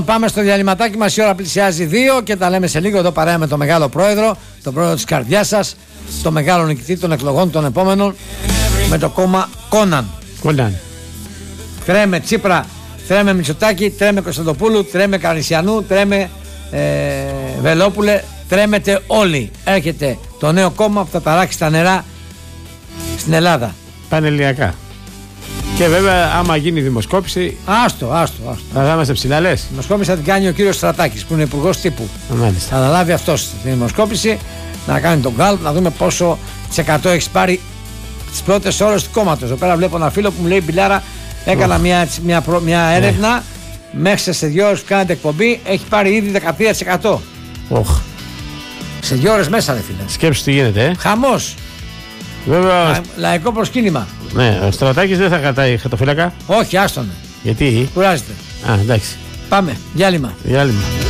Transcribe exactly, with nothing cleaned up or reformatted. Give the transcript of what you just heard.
Πάμε στο διαλυματάκι μας, η ώρα πλησιάζει δύο και τα λέμε σε λίγο εδώ παρέα με τον μεγάλο πρόεδρο, τον πρόεδρο της καρδιάς σας, τον μεγάλο νικητή των εκλογών των επόμενων, με το κόμμα Κόναν. Κόναν. Τρέμε Τσίπρα, τρέμε Μητσοτάκη, τρέμε Κωνσταντοπούλου, τρέμε Καρισιανού, τρέμε ε, Βελόπουλε, τρέμετε όλοι. Έρχεται το νέο κόμμα που θα ταράξει τα νερά στην Ελλάδα. Πανελληνιακά. Και βέβαια, άμα γίνει δημοσκόπηση. Άστο, άστο, άστο. Θα είμαστε ψηλά, λες. Δημοσκόπηση θα την κάνει ο κύριος Στρατάκης που είναι υπουργός τύπου. Μάλιστα. Θα αναλάβει αυτός τη δημοσκόπηση, να κάνει τον γκάλπ, να δούμε πόσο της εκατό έχει πάρει τις πρώτες ώρες του κόμματος. Εδώ πέρα βλέπω ένα φίλο που μου λέει: Μπιλάρα, έκανα oh. μια, μια, μια, μια έρευνα. Yeah. Μέχρι σε δύο ώρες που κάνετε εκπομπή έχει πάρει ήδη δεκατρία τοις εκατό. Oh. Σε δύο ώρες μέσα, ρε φίλε. Σκέψου τι γίνεται, ε. Χαμός. Βέβαια. Λα, λαϊκό προσκύνημα. Ναι, ο Στρατάκης δεν θα κρατάει χαρτοφύλακα. Όχι, άστον. Γιατί? Κουράζεται. Α, εντάξει. Πάμε, διάλειμμα. Διάλειμμα.